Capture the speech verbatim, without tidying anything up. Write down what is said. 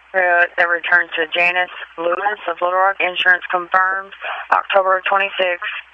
Uh, that returns to Janice Lewis of Little Rock. Insurance confirmed October twenty-sixth,